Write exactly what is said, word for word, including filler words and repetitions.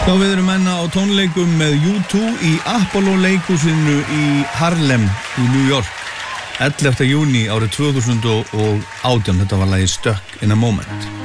Já, við erum enn á tónleikum með U two í Apollo leikhúsinu í Harlem í New York ellefta júní árið tvö þúsund og átján. Þetta var lagið Stuck in a Moment.